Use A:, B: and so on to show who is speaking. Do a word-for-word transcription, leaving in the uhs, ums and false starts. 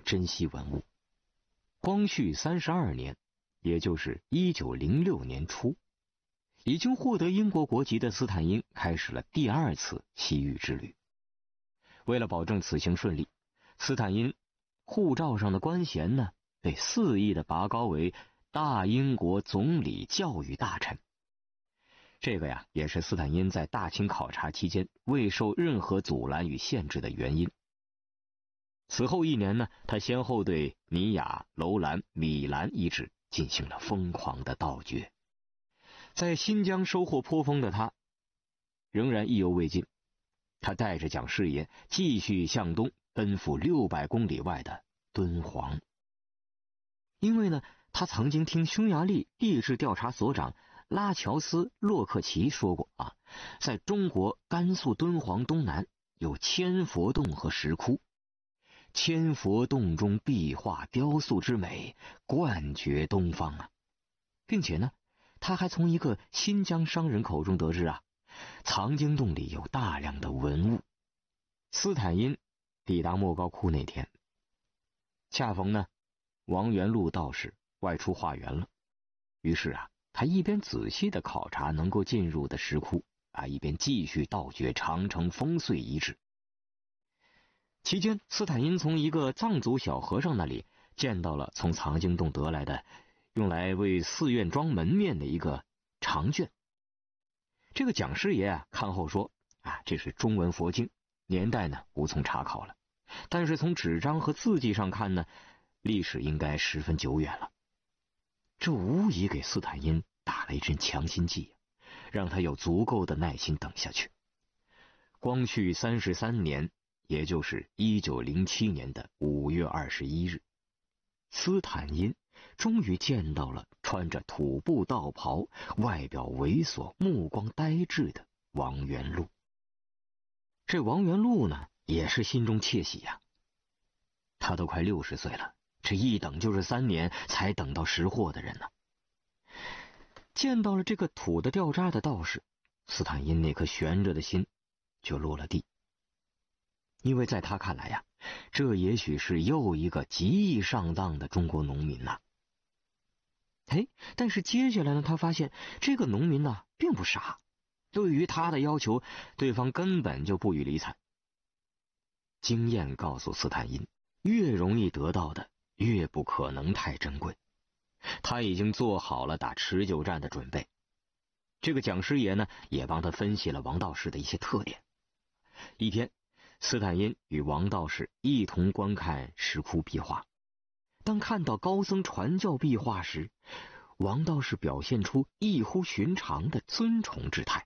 A: 珍稀文物。光绪三十二年，也就是一九零六年初，已经获得英国国籍的斯坦因开始了第二次西域之旅。为了保证此行顺利，斯坦因护照上的官衔呢，被肆意的拔高为大英国总理教育大臣。这个呀，也是斯坦因在大清考察期间未受任何阻拦与限制的原因。此后一年呢，他先后对尼雅、楼兰、米兰遗址进行了疯狂的盗掘。在新疆收获颇丰的他，仍然意犹未尽。他带着蒋师爷继续向东奔赴六百公里外的敦煌。因为呢，他曾经听匈牙利地质调查所长拉乔斯·洛克奇说过啊，在中国甘肃敦煌东南有千佛洞和石窟，千佛洞中壁画雕塑之美冠绝东方啊，并且呢，他还从一个新疆商人口中得知啊，藏经洞里有大量的文物。斯坦因抵达莫高窟那天，恰逢呢王元禄道士外出化缘了，于是啊，他一边仔细的考察能够进入的石窟啊，一边继续盗掘长城烽燧遗址。期间，斯坦因从一个藏族小和尚那里见到了从藏经洞得来的用来为寺院装门面的一个长卷。这个蒋师爷啊看后说啊，这是中文佛经，年代呢无从查考了，但是从纸张和字迹上看呢，历史应该十分久远了。这无疑给斯坦因打了一针强心剂，让他有足够的耐心等下去。光绪三十三年，也就是一九零七年的五月二十一日，斯坦因终于见到了穿着土布道袍、外表猥琐、目光呆滞的王元禄。这王元禄呢，也是心中窃喜呀、啊。他都快六十岁了，这一等就是三年才等到识货的人呢。见到了这个土的掉渣的道士，斯坦因那颗悬着的心就落了地。因为在他看来呀，这也许是又一个极易上当的中国农民呐。哎，但是接下来呢，他发现这个农民呢并不傻，对于他的要求，对方根本就不予理睬。经验告诉斯坦因，越容易得到的越不可能太珍贵。他已经做好了打持久战的准备。这个蒋师爷呢，也帮他分析了王道士的一些特点。一天，斯坦因与王道士一同观看石窟壁画。当看到高僧传教壁画时，王道士表现出异乎寻常的尊崇之态。